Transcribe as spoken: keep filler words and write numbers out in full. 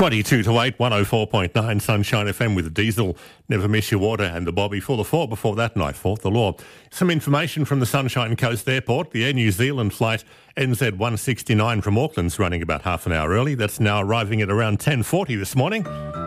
twenty-two to eight, one oh four point nine Sunshine F M with Diesel, Never Miss Your Water and the Bobby full of four. Before that night, Fought the Law. Some information from the Sunshine Coast Airport. The Air New Zealand flight N Z one sixty-nine from Auckland's running about half an hour early. That's now arriving at around ten forty this morning.